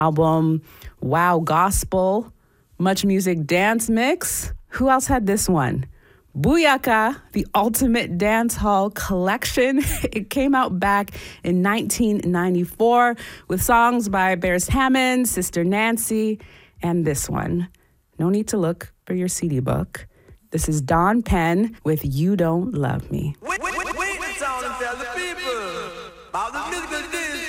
album Wow Gospel, Much Music Dance Mix. Who else had this one? Booyaka, the Ultimate Dance Hall Collection. It came out back in 1994 with songs by Beres Hammond, Sister Nancy, and this one. No need to look for your CD book. This is Don Penn with You Don't Love Me. Wait, tell the people about the music.